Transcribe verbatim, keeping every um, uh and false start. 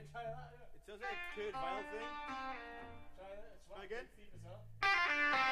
try that. It sounds like a Kurt Vile thing. Try that. It's Try again. feet as well.